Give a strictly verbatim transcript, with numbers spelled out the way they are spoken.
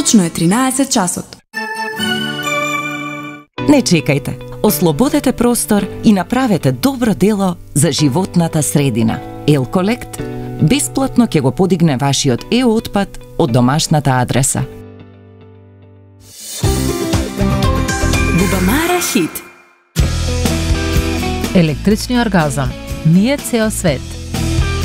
Точно е тринаесет часот. Не чекајте. Ослободете простор и направете добро дело за животната средина. Елколект бесплатно ќе го подигне вашиот е-отпад од домашната адреса. Бубамара хит. Електрични оргазам. Ние цел свет.